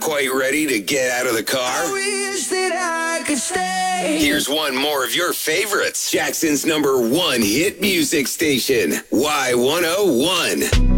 quite ready to get out of the car? I wish that I could stay. Here's one more of your favorites. Jackson's #1 hit music station, Y101.